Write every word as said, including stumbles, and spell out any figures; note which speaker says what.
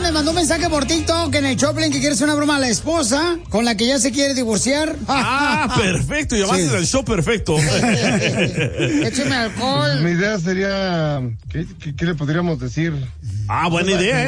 Speaker 1: me mandó un mensaje por TikTok en el Choplin que quiere hacer una broma a la esposa con la que ya se quiere divorciar.
Speaker 2: Ah, perfecto. Llamaste sí. al show perfecto.
Speaker 1: Écheme alcohol.
Speaker 3: Mi idea sería, ¿qué, qué, qué le podríamos decir?
Speaker 2: Ah, buena idea, ¿eh?